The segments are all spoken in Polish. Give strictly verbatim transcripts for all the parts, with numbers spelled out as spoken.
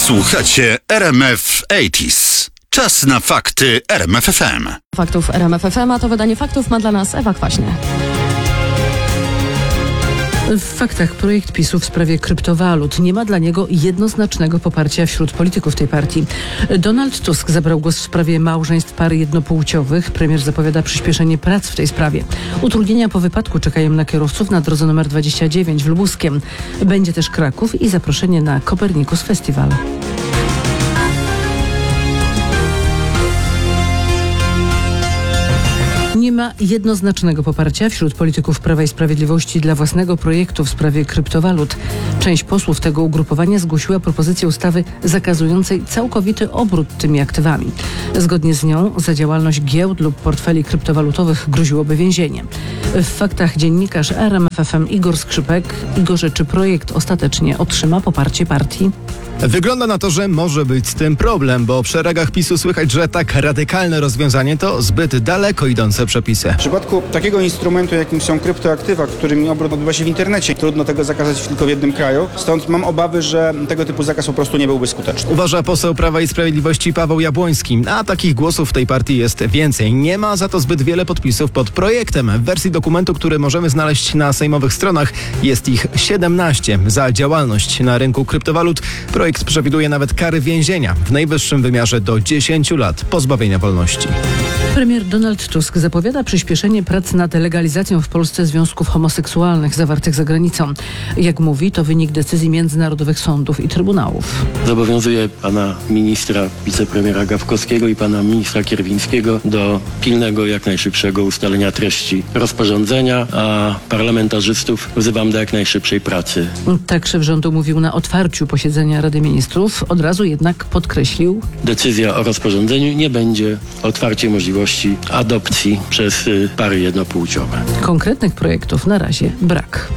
Słuchacie R M F osiemdziesiąt. Czas na fakty R M F F M. Faktów R M F F M, a to wydanie faktów ma dla nas Ewa Kwaśnie. W faktach projekt PiSu w sprawie kryptowalut nie ma dla niego jednoznacznego poparcia wśród polityków tej partii. Donald Tusk zabrał głos w sprawie małżeństw par jednopłciowych. Premier zapowiada przyspieszenie prac w tej sprawie. Utrudnienia po wypadku czekają na kierowców na drodze numer dwadzieścia dziewięć w Lubuskiem. Będzie też Kraków i zaproszenie na Copernicus Festival. Nie ma jednoznacznego poparcia wśród polityków Prawa i Sprawiedliwości dla własnego projektu w sprawie kryptowalut. Część posłów tego ugrupowania zgłosiła propozycję ustawy zakazującej całkowity obrót tymi aktywami. Zgodnie z nią za działalność giełd lub portfeli kryptowalutowych groziłoby więzienie. W faktach dziennikarz R M F F M Igor Skrzypek. Igorze, czy projekt ostatecznie otrzyma poparcie partii? Wygląda na to, że może być z tym problem, bo w szeregach PiSu słychać, że tak radykalne rozwiązanie to zbyt daleko idące przepisy. W przypadku takiego instrumentu, jakim są kryptoaktywa, którymi obrót odbywa się w internecie, trudno tego zakazać tylko w jednym kraju. Stąd mam obawy, że tego typu zakaz po prostu nie byłby skuteczny. Uważa poseł Prawa i Sprawiedliwości Paweł Jabłoński, a takich głosów w tej partii jest więcej. Nie ma za to zbyt wiele podpisów pod projektem. W wersji dokumentu, który możemy znaleźć na sejmowych stronach, jest ich siedemnaście. Za działalność na rynku kryptowalut projekt przewiduje nawet kary więzienia w najwyższym wymiarze do dziesięciu lat pozbawienia wolności. Premier Donald Tusk zapowiada przyspieszenie prac nad legalizacją w Polsce związków homoseksualnych zawartych za granicą. Jak mówi, to wynik decyzji międzynarodowych sądów i trybunałów. Zobowiązuję pana ministra, wicepremiera Gawkowskiego i pana ministra Kierwińskiego do pilnego, jak najszybszego ustalenia treści rozporządzenia, a parlamentarzystów wzywam do jak najszybszej pracy. Tak szef rządu mówił na otwarciu posiedzenia Rady Ministrów. Od razu jednak podkreślił: Decyzja o rozporządzeniu nie będzie otwarciem możliwości adopcji przez y, pary jednopłciowe. Konkretnych projektów na razie brak.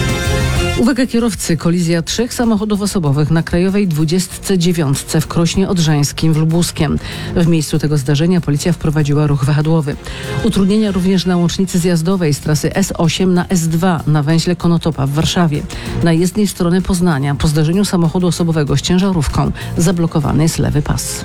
Uwaga kierowcy, kolizja trzech samochodów osobowych na Krajowej dwudziestce dziewiątce w Krośnie Odrzańskim w Lubuskiem. W miejscu tego zdarzenia policja wprowadziła ruch wahadłowy. Utrudnienia również na łącznicy zjazdowej z trasy S osiem na S dwa na węźle Konotopa w Warszawie. Na jezdnej strony Poznania po zdarzeniu samochodu osobowego z ciężarówką zablokowany jest lewy pas.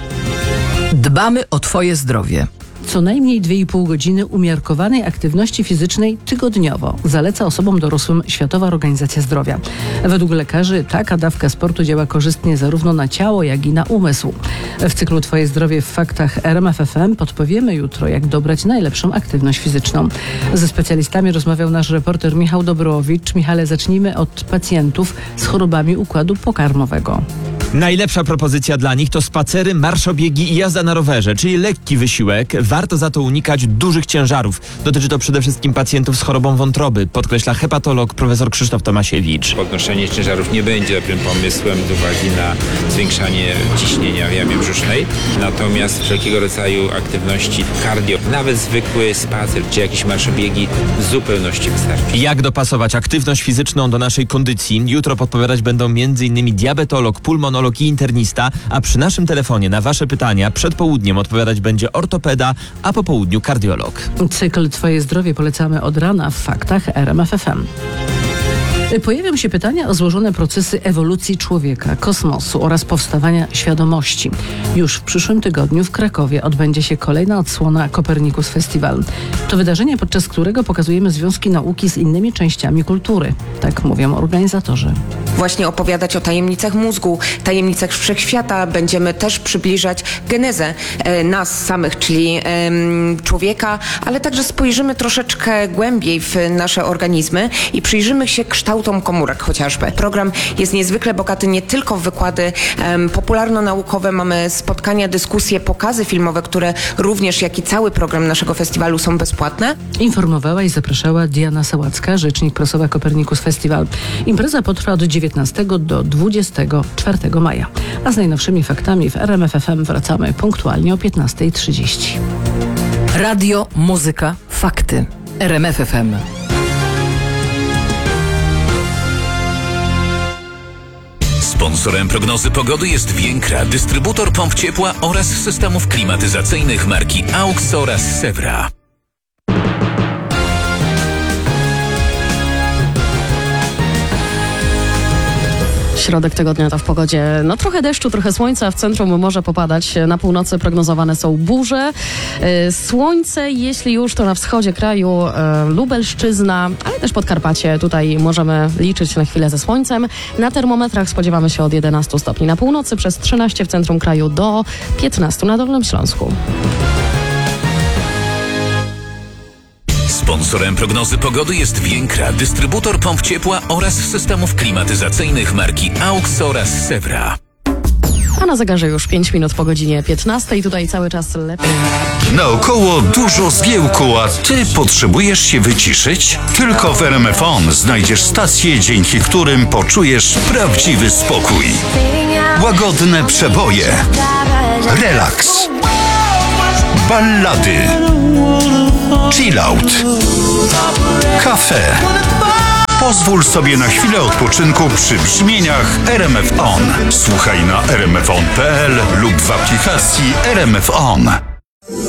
Dbamy o Twoje zdrowie. Co najmniej dwie i pół godziny umiarkowanej aktywności fizycznej tygodniowo zaleca osobom dorosłym Światowa Organizacja Zdrowia. Według lekarzy taka dawka sportu działa korzystnie zarówno na ciało, jak i na umysł. W cyklu Twoje zdrowie w faktach R M F F M podpowiemy jutro, jak dobrać najlepszą aktywność fizyczną. Ze specjalistami rozmawiał nasz reporter Michał Dobrowicz. Michale, zacznijmy od pacjentów z chorobami układu pokarmowego. Najlepsza propozycja dla nich to spacery, marszobiegi i jazda na rowerze, czyli lekki wysiłek. Warto za to unikać dużych ciężarów. Dotyczy to przede wszystkim pacjentów z chorobą wątroby, podkreśla hepatolog profesor Krzysztof Tomasiewicz. Podnoszenie ciężarów nie będzie dobrym pomysłem z uwagi na zwiększanie ciśnienia w jamie brzusznej. Natomiast wszelkiego rodzaju aktywności cardio, nawet zwykły spacer czy jakieś marszobiegi w zupełności wystarczy. Jak dopasować aktywność fizyczną do naszej kondycji? Jutro podpowiadać będą m.in. diabetolog, pulmonolog i internista, a przy naszym telefonie na wasze pytania przed południem odpowiadać będzie ortopeda, a po południu kardiolog. Cykl Twoje zdrowie polecamy od rana w faktach R M F F M. Pojawią się pytania o złożone procesy ewolucji człowieka, kosmosu oraz powstawania świadomości. Już w przyszłym tygodniu w Krakowie odbędzie się kolejna odsłona Copernicus Festival. To wydarzenie, podczas którego pokazujemy związki nauki z innymi częściami kultury. Tak mówią organizatorzy. Właśnie opowiadać o tajemnicach mózgu, tajemnicach wszechświata. Będziemy też przybliżać genezę e, nas samych, czyli e, człowieka, ale także spojrzymy troszeczkę głębiej w nasze organizmy i przyjrzymy się kształtom komórek chociażby. Program jest niezwykle bogaty nie tylko w wykłady e, popularno-naukowe, mamy spotkania, dyskusje, pokazy filmowe, które również, jak i cały program naszego festiwalu są bezpłatne. Informowała i zapraszała Diana Sałacka, rzecznik prasowa Copernicus Festival. Impreza potrwa od dziewiętnastego do dwudziestego czwartego maja. A z najnowszymi faktami w R M F F M wracamy punktualnie o piętnasta trzydzieści. Radio, muzyka, fakty. R M F F M. Sponsorem prognozy pogody jest Więkra, dystrybutor pomp ciepła oraz systemów klimatyzacyjnych marki AUX oraz Sewra. Środek tygodnia to w pogodzie no trochę deszczu, trochę słońca, w centrum może popadać, na północy prognozowane są burze. E, Słońce, jeśli już, to na wschodzie kraju e, Lubelszczyzna, ale też Podkarpacie. Tutaj możemy liczyć na chwilę ze słońcem. Na termometrach spodziewamy się od jedenastu stopni na północy, przez trzynaście w centrum kraju do piętnastu na Dolnym Śląsku. Sponsorem prognozy pogody jest Więkra, dystrybutor pomp ciepła oraz systemów klimatyzacyjnych marki AUX oraz Sewra. A na zegarze już pięć minut po godzinie piętnastej. Tutaj cały czas lepiej. Naokoło dużo zgiełku, a ty potrzebujesz się wyciszyć? Tylko w R M F O N znajdziesz stacje, dzięki którym poczujesz prawdziwy spokój. Łagodne przeboje, relaks, ballady, chillout, kafe. Pozwól sobie na chwilę odpoczynku przy brzmieniach R M F O N. Słuchaj na r m f o n kropka p l lub w aplikacji R M F O N.